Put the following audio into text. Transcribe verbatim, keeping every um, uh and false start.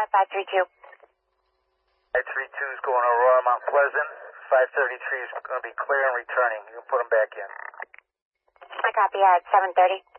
five three two. five three two is going to Aurora Mount Pleasant. five thirty-three is going to be clear and returning. You can put them back in. I copy at seven thirty.